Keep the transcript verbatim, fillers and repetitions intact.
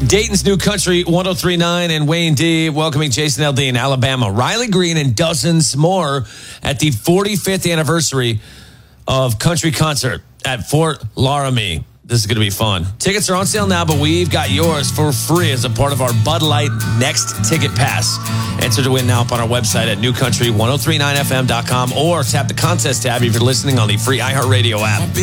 Dayton's New Country one oh three point nine and Wayne D welcoming Jason Aldean, Alabama, Riley Green, and dozens more at the forty-fifth anniversary of Country Concert at Fort Laramie. This is going to be fun. Tickets are on sale now, but we've got yours for free as a part of our Bud Light Next Ticket Pass. Enter to win now up on our website at new country ten thirty-nine f m dot com or tap the contest tab if you're listening on the free iHeartRadio app.